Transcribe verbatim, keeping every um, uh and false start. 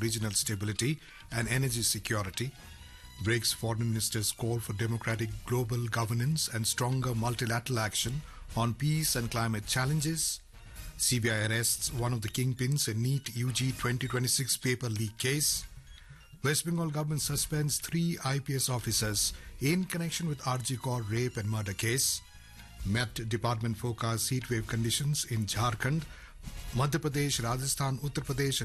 regional stability and energy security. BRICS foreign ministers call for democratic global governance and stronger multilateral action on peace and climate challenges. C B I arrests one of the kingpins in NEET U G twenty twenty-six paper leak case. West Bengal government suspends three I P S officers in connection with R G Kar rape and murder case. Met Department forecasts heatwave conditions in Jharkhand, Madhya Pradesh, Rajasthan, Uttar Pradesh